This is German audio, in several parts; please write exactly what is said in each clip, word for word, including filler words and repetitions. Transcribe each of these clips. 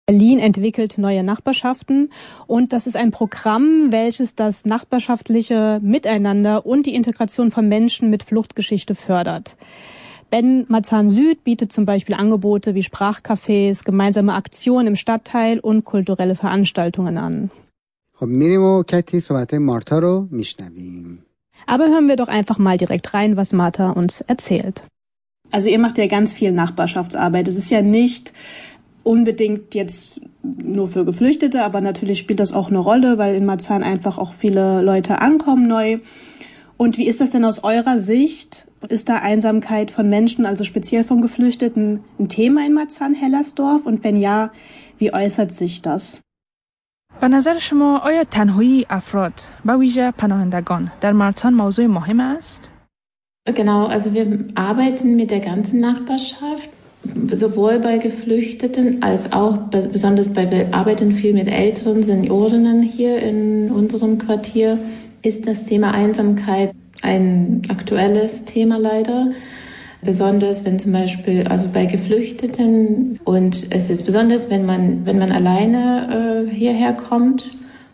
Berlin entwickelt neue Nachbarschaften und das ist ein Programm, welches das nachbarschaftliche Miteinander und die Integration von Menschen mit Fluchtgeschichte fördert. Ben Marzahn Süd bietet zum Beispiel Angebote wie Sprachcafés, gemeinsame Aktionen im Stadtteil und kulturelle Veranstaltungen an. خب میریم و کتی صحبت مارتا رو میشنویم. Aber hören wir doch einfach mal direkt rein, was Martha uns erzählt. Also ihr macht ja ganz viel Nachbarschaftsarbeit. Es ist ja nicht unbedingt jetzt nur für Geflüchtete, aber natürlich spielt das auch eine Rolle, weil in Marzahn einfach auch viele Leute ankommen neu. Und wie ist das denn aus eurer Sicht? Ist da Einsamkeit von Menschen, also speziell von Geflüchteten, ein Thema in Marzahn-Hellersdorf? Und wenn ja, wie äußert sich das? به نظر شما آیا تنهایی افراد به ویژه پناهندگان در مارتان موضوع مهم است؟ Genau, also wir arbeiten mit der ganzen Nachbarschaft, sowohl bei Geflüchteten als auch besonders bei, wir arbeiten viel mit älteren Seniorinnen hier in unserem Quartier. Ist das Thema Einsamkeit ein aktuelles Thema leider? Besonders wenn zum Beispiel, also bei Geflüchteten, und es ist besonders, wenn man, wenn man alleine äh, hierher kommt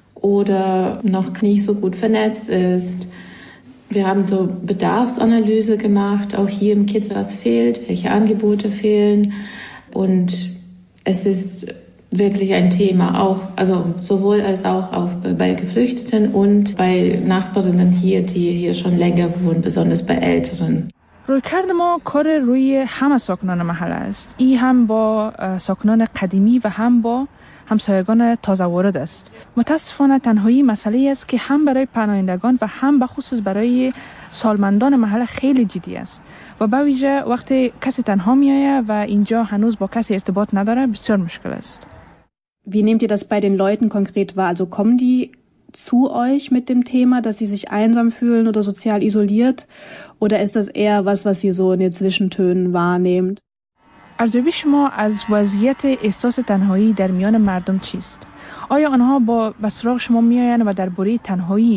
oder noch nicht so gut vernetzt ist. Wir haben so Bedarfsanalyse gemacht, auch hier im Kiez, was fehlt, welche Angebote fehlen. Und es ist wirklich ein Thema, auch, also sowohl als auch, auch bei Geflüchteten und bei Nachbarinnen hier, die hier schon länger wohnen, besonders bei Älteren. رویکرد ما کار روی همه ساکنان محل است. این هم با ساکنان قدیمی و هم با همسایگان تازه وارد است. متاسفانه تنهایی مسئله است که هم برای پناهندگان و هم به خصوص برای سالمندان محل خیلی جدی است. و به ویژه وقتی کسی تنها میآید و اینجا هنوز با کسی ارتباط نداره بسیار مشکل است. Wie nehmt ihr das bei den Leuten konkret wahr? Also kommen die zu euch mit dem Thema, dass sie sich einsam fühlen oder sozial isoliert? Oder ist das eher was, was ihr so in den Zwischentönen wahrnehmt? ارزیابی شما از وضعیت احساس تنهایی در میان مردم چیست؟ آیا آنها با به سراغ شما میآیند و درباره تنهایی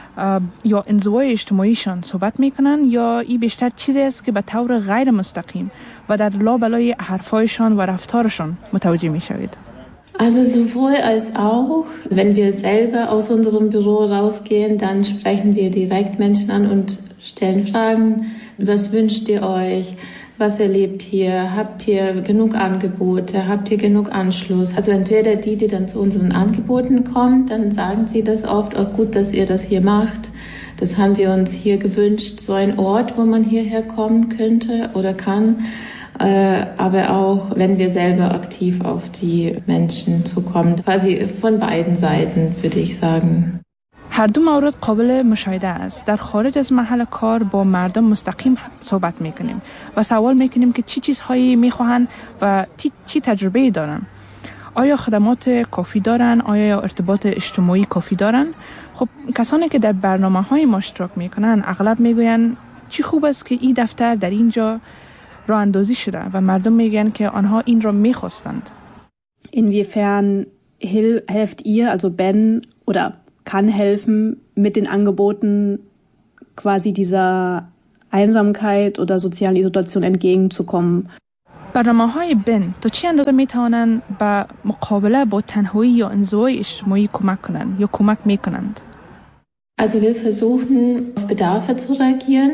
یا انزوای اجتماعیشان صحبت میکنن یا این بیشتر چیزی است که به طور غیر مستقیم و در لابلای حرفایشان و رفتارشان متوجه میشوید؟ Also sowohl als auch, wenn wir selber aus unserem Büro rausgehen, dann sprechen wir direkt Menschen an und stellen Fragen. Was wünscht ihr euch? Was erlebt ihr? Habt ihr genug Angebote? Habt ihr genug Anschluss? Also entweder die, die dann zu unseren Angeboten kommen, dann sagen sie das oft, auch gut, dass ihr das hier macht. Das haben wir uns hier gewünscht, so ein Ort, wo man hierher kommen könnte oder kann. Äh, aber auch, wenn wir selber aktiv auf die Menschen zukommen. Quasi von beiden Seiten, würde ich sagen. هر دو مورد قابل مشاهده است. در خارج از محل کار با مردم مستقیم صحبت میکنیم و سوال میکنیم که چی چیزهایی میخواهند و چی تجربه دارن. آیا خدمات کافی دارن؟ آیا ارتباط اجتماعی کافی دارن؟ خب کسانی که در برنامه‌های ما اشتراک میکنن اغلب میگوین چی خوب است که این دفتر در اینجا راه اندازی شده و مردم میگن که آنها این را میخواستند. Inwiefern helft ihr, also Ben, oder kann helfen, mit den Angeboten quasi dieser Einsamkeit oder sozialen Isolation entgegenzukommen? برنامه‌های بن تا چه اندازه میتوانند به مقابله با تنهایی یا انزوای اجتماعی کمک کنند یا کمک میکنند؟ Also wir versuchen auf Bedarfe zu reagieren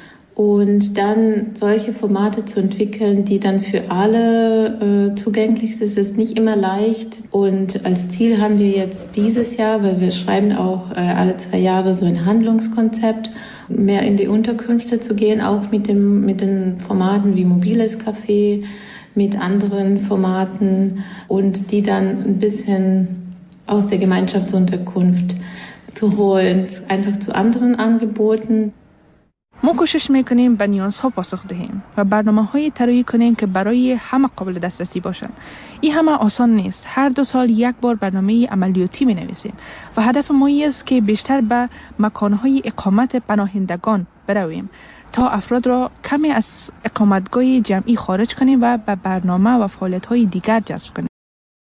und dann solche Formate zu entwickeln, die dann für alle äh, zugänglich sind. Es ist nicht immer leicht und als Ziel haben wir jetzt dieses Jahr, weil wir schreiben auch äh, alle zwei Jahre so ein Handlungskonzept, mehr in die Unterkünfte zu gehen, auch mit dem mit den Formaten wie mobiles Café, mit anderen Formaten und die dann ein bisschen aus der Gemeinschaftsunterkunft zu holen, einfach zu anderen Angeboten. ما کوشش میکنیم به نیازها پاسخ دهیم و برنامه‌هایی طراحی کنیم که برای همه قابل دسترسی باشند. این همه آسان نیست. هر دو سال یک بار برنامه عملیاتی می‌نویسیم و هدف ما است که بیشتر به مکان‌های اقامت پناهندگان برویم تا افراد را کمی از اقامتگاه جمعی خارج کنیم و به برنامه و فعالیت‌های دیگر جذب کنیم.